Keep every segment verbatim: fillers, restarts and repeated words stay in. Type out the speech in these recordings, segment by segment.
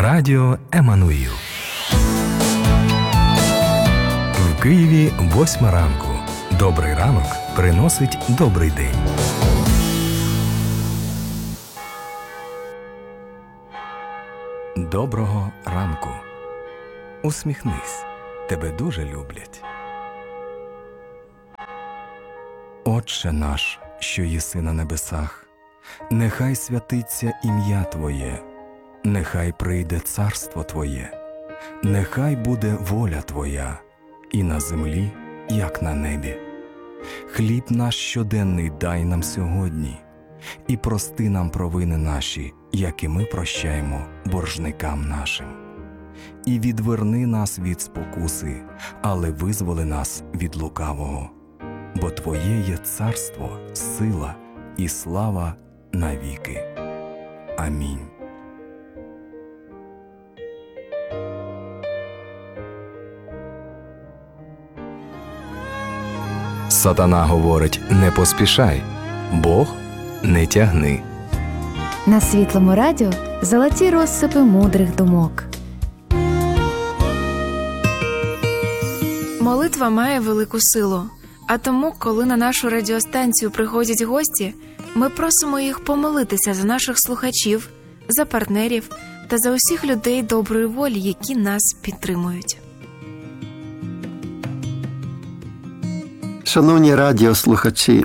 Радіо Еммануїл. В Києві восьма ранку. Добрий ранок приносить добрий день. Доброго ранку. Усміхнись. Тебе дуже люблять. Отче наш, що єси на небесах, нехай святиться ім'я Твоє, нехай прийде царство Твоє, нехай буде воля Твоя, і на землі, як на небі. Хліб наш щоденний дай нам сьогодні, і прости нам провини наші, як і ми прощаємо боржникам нашим. І відверни нас від спокуси, але визволи нас від лукавого. Бо Твоє є царство, сила і слава навіки. Амінь. Сатана говорить: не поспішай, Бог не тягни. На Світлому радіо золоті розсипи мудрих думок. Молитва має велику силу. А тому, коли на нашу радіостанцію приходять гості, ми просимо їх помолитися за наших слухачів, за партнерів та за усіх людей доброї волі, які нас підтримують. Шановні радіослухачі,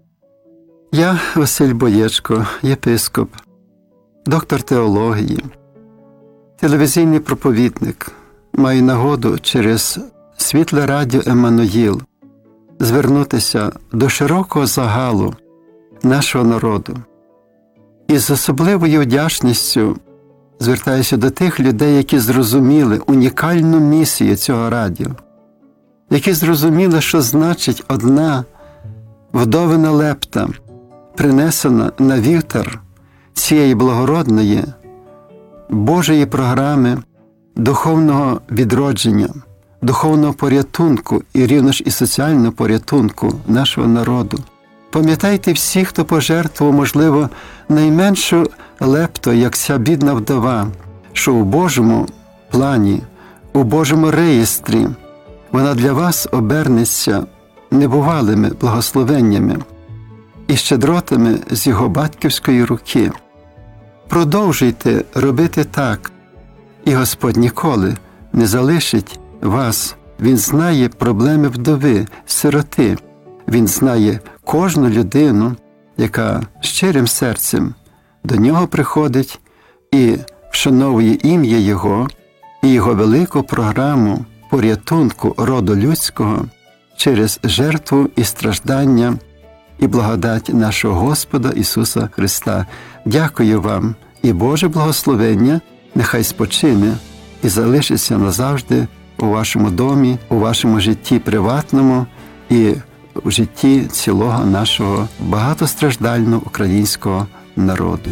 я Василь Боєчко, єпископ, доктор теології, телевізійний проповідник, маю нагоду через Світле радіо Еммануїл звернутися до широкого загалу нашого народу. І з особливою вдячністю звертаюся до тих людей, які зрозуміли унікальну місію цього радіо, які зрозуміли, що значить одна вдовина лепта, принесена на вівтар цієї благородної Божої програми духовного відродження, духовного порятунку і рівно ж і соціального порятунку нашого народу. Пам'ятайте всі, хто пожертвував, можливо, найменшу лепту, як ця бідна вдова, що у Божому плані, у Божому реєстрі вона для вас обернеться небувалими благословеннями і щедротами з його батьківської руки. Продовжуйте робити так, і Господь ніколи не залишить вас. Він знає проблеми вдови, сироти. Він знає кожну людину, яка щирим серцем до нього приходить і вшановує ім'я Його і Його велику програму порятунку роду людського через жертву і страждання і благодать нашого Господа Ісуса Христа. Дякую вам, і Боже благословення нехай спочине і залишиться назавжди у вашому домі, у вашому житті приватному і в житті цілого нашого багатостраждального українського народу.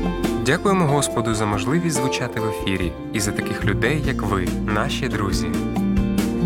Дякуємо Господу за можливість звучати в ефірі і за таких людей, як ви, наші друзі.